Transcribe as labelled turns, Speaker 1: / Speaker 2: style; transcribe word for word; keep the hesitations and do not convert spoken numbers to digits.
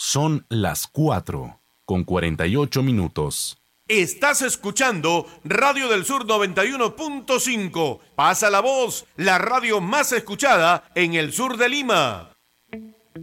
Speaker 1: Son las cuatro con cuarenta y ocho minutos.
Speaker 2: Estás escuchando Radio del Sur noventa y uno punto cinco. Pasa la voz, la radio más escuchada en el sur de Lima.